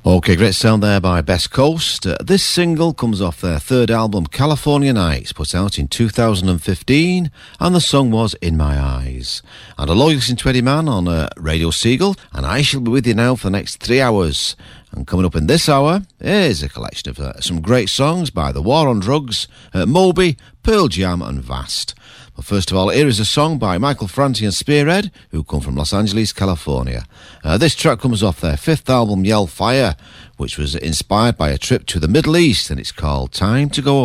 Okay, great sound there by Best Coast. This single comes off their third album, California Nights, put out in 2015, and the song was In My Eyes. And a loyal listening to Eddie Mann on Radio Seagull, and I shall be with you now for the next 3 hours. And coming up in this hour is a collection of some great songs by The War on Drugs, Moby, Pearl Jam and Vast. But first of all, here is a song by Michael Franti and Spearhead, who come from Los Angeles, California. This track comes off their fifth album, Yell Fire, which was inspired by a trip to the Middle East, and it's called Time to Go